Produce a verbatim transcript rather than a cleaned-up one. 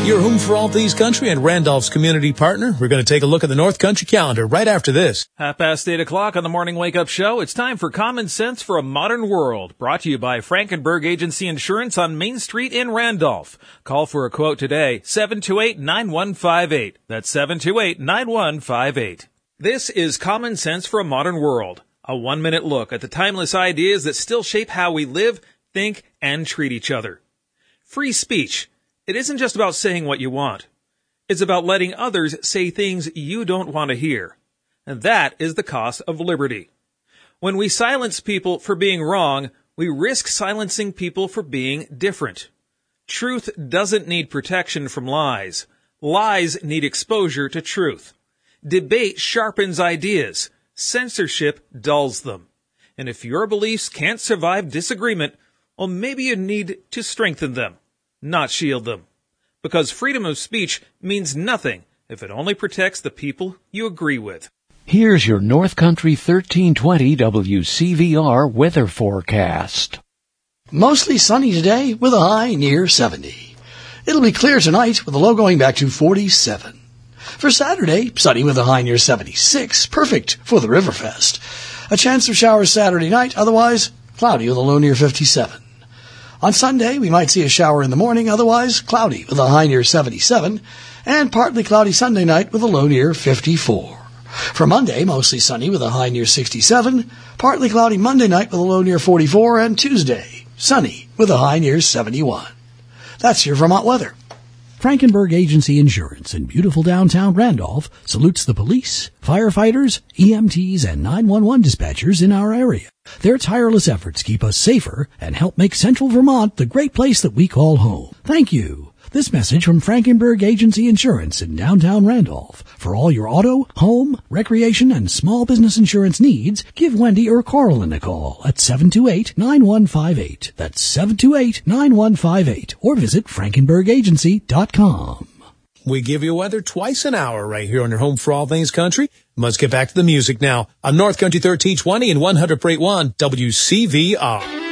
Your home for all things country and Randolph's community partner. We're going to take a look at the North Country calendar right after this. Half past eight o'clock on the Morning Wake Up Show. It's time for Common Sense for a Modern World. Brought to you by Frankenberg Agency Insurance on Main Street in Randolph. Call for a quote today, seven two eight, nine one five eight. That's seven two eight, nine one five eight. This is Common Sense for a Modern World. A one-minute look at the timeless ideas that still shape how we live, think, and treat each other. Free speech. It isn't just about saying what you want. It's about letting others say things you don't want to hear. And that is the cost of liberty. When we silence people for being wrong, we risk silencing people for being different. Truth doesn't need protection from lies. Lies need exposure to truth. Debate sharpens ideas. Censorship dulls them. And if your beliefs can't survive disagreement, well, maybe you need to strengthen them, not shield them. Because freedom of speech means nothing if it only protects the people you agree with. Here's your North Country thirteen twenty W C V R weather forecast. Mostly sunny today with a high near seventy. It'll be clear tonight with a low going back to forty-seven. For Saturday, sunny with a high near seventy-six, perfect for the Riverfest. A chance of showers Saturday night, otherwise cloudy with a low near fifty-seven. On Sunday, we might see a shower in the morning, otherwise cloudy with a high near seventy-seven, and partly cloudy Sunday night with a low near fifty-four. For Monday, mostly sunny with a high near sixty-seven, partly cloudy Monday night with a low near forty-four, and Tuesday, sunny with a high near seventy-one. That's your Vermont weather. Frankenberg Agency Insurance in beautiful downtown Randolph salutes the police, firefighters, E M Ts, and nine one one dispatchers in our area. Their tireless efforts keep us safer and help make Central Vermont the great place that we call home. Thank you. This message from Frankenberg Agency Insurance in downtown Randolph. For all your auto, home, recreation, and small business insurance needs, give Wendy or Carlin a call at seven two eight, nine one five eight. That's seven two eight, nine one five eight. Or visit frankenberg agency dot com. We give you weather twice an hour right here on your home for all things country. Let's get back to the music now on North Country thirteen twenty and one hundred point one W C V R.